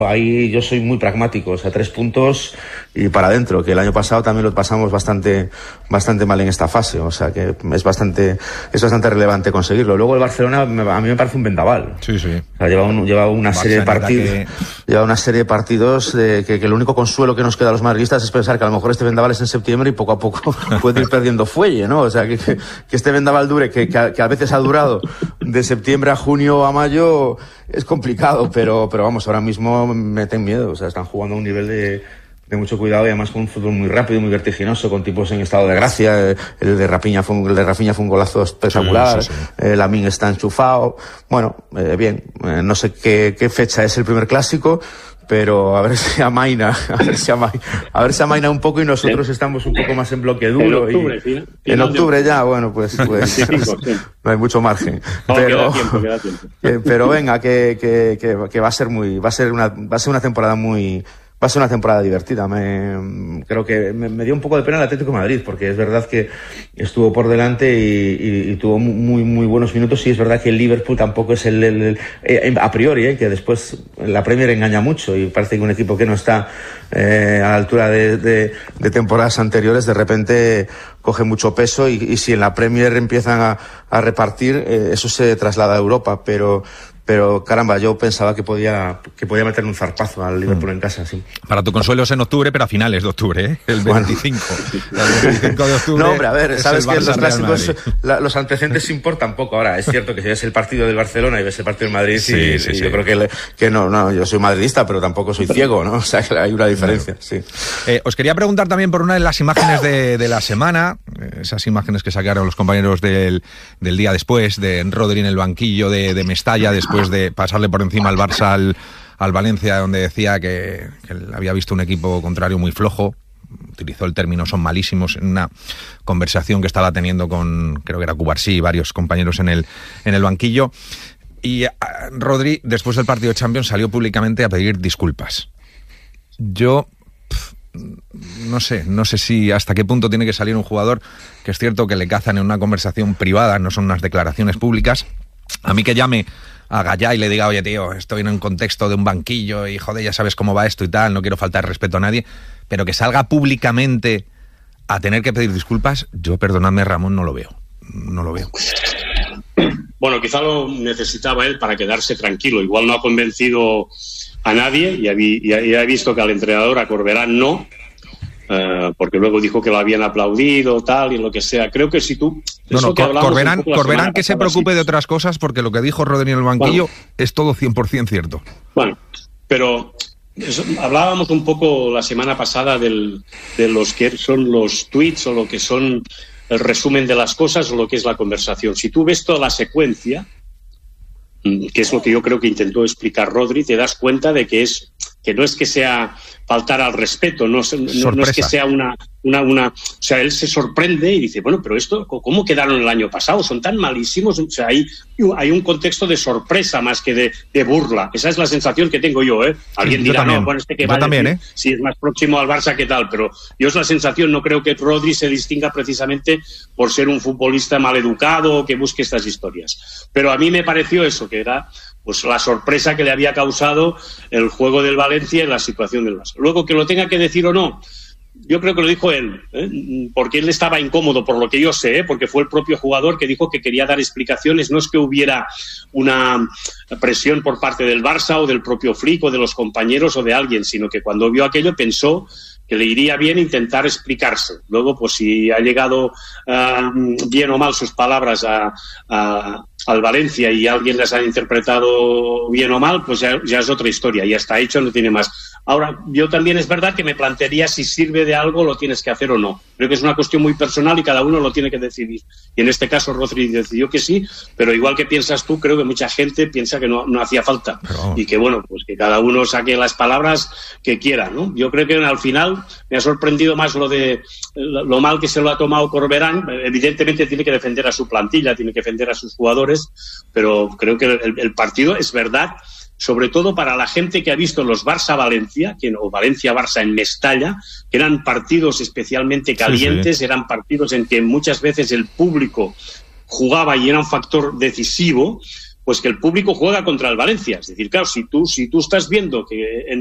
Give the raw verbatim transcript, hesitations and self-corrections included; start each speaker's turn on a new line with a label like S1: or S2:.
S1: Ahí yo soy muy pragmático, o sea, tres puntos y para adentro, que el año pasado también lo pasamos bastante bastante mal en esta fase, o sea que es bastante es bastante relevante conseguirlo. Luego el Barcelona a mí me parece un vendaval.
S2: Sí, sí.
S1: O sea, lleva, un, lleva una serie de partidos, que... lleva una serie de partidos de que, que el único consuelo que nos queda a los madridistas es pensar que a lo mejor este vendaval es en septiembre y poco a poco puede ir perdiendo fuelle, ¿no? O sea, que, que, que este vendaval dure, que, que, a, que a veces ha durado de septiembre a junio a mayo, es complicado, pero, pero vamos, ahora mismo meten miedo, o sea, están jugando a un nivel de, de mucho cuidado y además con un fútbol muy rápido, muy vertiginoso, con tipos en estado de gracia. El de Rafinha fue un, el de Rafinha fue un golazo espectacular. Sí, sí, sí. Eh, Lamine está enchufado. Bueno, eh, bien, eh, no sé qué, qué fecha es el primer clásico, pero a ver si amaina, a ver si amaina, a ver si amaina un poco y nosotros sí. estamos un poco más en bloque duro.
S3: En octubre,
S1: y,
S3: ¿sí?
S1: En octubre ya, bueno, pues, pues
S3: sí, fijo, sí.
S1: no hay mucho margen.
S3: No,
S1: pero,
S3: queda tiempo, queda tiempo.
S1: Que, pero venga, que, que, que, que va a ser muy, va a ser una, va a ser una temporada muy, va a ser una temporada divertida. Me, creo que me, me dio un poco de pena el Atlético de Madrid, porque es verdad que estuvo por delante y, y, y tuvo muy, muy buenos minutos, y es verdad que el Liverpool tampoco es el, el, el eh, a priori, eh, que después la Premier engaña mucho y parece que un equipo que no está eh, a la altura de, de, de temporadas anteriores, de repente coge mucho peso y, y si en la Premier empiezan a, a repartir, eh, eso se traslada a Europa, pero Pero caramba, yo pensaba que podía que podía meterle un zarpazo al Liverpool mm. en casa, sí.
S2: Para tu consuelo es en octubre, pero a finales de octubre, ¿eh? El veinticinco. Bueno. El veinticinco de octubre.
S1: No, hombre, a ver, sabes que los clásicos, la, los antecedentes importan poco. Ahora, es cierto que si ves el partido del Barcelona y ves el partido del Madrid, sí, y, sí, y sí. yo creo que, le, que no, no, yo soy madridista, pero tampoco soy ciego, ¿no? O sea, que hay una diferencia, claro. sí.
S2: Eh, os quería preguntar también por una de las imágenes de, de la semana, esas imágenes que sacaron los compañeros del, del día después, de Rodri en el banquillo de, de Mestalla, después de pasarle por encima al Barça al, al Valencia, donde decía que, que había visto un equipo contrario muy flojo. Utilizó el término "son malísimos" en una conversación que estaba teniendo con, creo que era Cubarsí y varios compañeros en el, en el banquillo. Y a, Rodri, después del partido de Champions, salió públicamente a pedir disculpas. Yo pff, no sé, no sé si hasta qué punto tiene que salir un jugador, que es cierto que le cazan en una conversación privada, no son unas declaraciones públicas. A mí que llame a Gallá y le diga, oye tío, estoy en un contexto de un banquillo y joder, ya sabes cómo va esto y tal, no quiero faltar respeto a nadie, pero que salga públicamente a tener que pedir disculpas, yo, perdonadme Ramón, no lo veo, no lo veo.
S3: Bueno, quizá lo necesitaba él para quedarse tranquilo, igual no ha convencido a nadie y ha visto que al entrenador, a Corberán, no, Uh, porque luego dijo que lo habían aplaudido, tal, y lo que sea. Creo que si tú...
S2: No, no, Cor- Corberán, Corberán que se preocupe sí. de otras cosas, porque lo que dijo Rodri en el banquillo bueno, es todo cien por ciento cierto.
S3: Bueno, pero eso, hablábamos un poco la semana pasada del, de los que son los tweets o lo que son el resumen de las cosas o lo que es la conversación. Si tú ves toda la secuencia, que es lo que yo creo que intentó explicar Rodri, te das cuenta de que es que no es que sea faltar al respeto, no, no, no es que sea una, una, una... O sea, él se sorprende y dice, bueno, pero esto, ¿cómo quedaron el año pasado? Son tan malísimos. O sea, hay, hay un contexto de sorpresa más que de, de burla. Esa es la sensación que tengo yo, ¿eh? Alguien
S2: sí,
S3: dirá,
S2: también.
S3: no, bueno, este que
S2: yo
S3: va
S2: también,
S3: a decir,
S2: ¿eh?
S3: si es más próximo al Barça, ¿qué tal? Pero yo es la sensación, no creo que Rodri se distinga precisamente por ser un futbolista maleducado o que busque estas historias. Pero a mí me pareció eso, que era... pues la sorpresa que le había causado el juego del Valencia en la situación del Barça. Luego, que lo tenga que decir o no, yo creo que lo dijo él, ¿eh? Porque él estaba incómodo, por lo que yo sé, ¿eh? Porque fue el propio jugador que dijo que quería dar explicaciones. No es que hubiera una presión por parte del Barça o del propio Flick o de los compañeros o de alguien, sino que cuando vio aquello pensó que le iría bien intentar explicarse. Luego, pues si ha llegado uh, bien o mal sus palabras a, a, al Valencia y alguien las ha interpretado bien o mal, pues ya, ya es otra historia, ya está hecho, no tiene más. Ahora, yo también es verdad que me plantearía si sirve de algo, lo tienes que hacer o no. Creo que es una cuestión muy personal y cada uno lo tiene que decidir. Y en este caso Rodri decidió que sí, pero igual que piensas tú, creo que mucha gente piensa que no, no hacía falta. Pero... y que bueno, pues que cada uno saque las palabras que quiera, ¿no? Yo creo que al final me ha sorprendido más lo de lo mal que se lo ha tomado Corberán. Evidentemente tiene que defender a su plantilla, tiene que defender a sus jugadores, pero creo que el, el partido es verdad, sobre todo para la gente que ha visto los Barça-Valencia, o Valencia-Barça en Mestalla, que eran partidos especialmente calientes, sí, sí. Eran partidos en que muchas veces el público jugaba y era un factor decisivo. pues que el público juega contra el Valencia. Es decir, claro, si tú, si tú estás viendo que en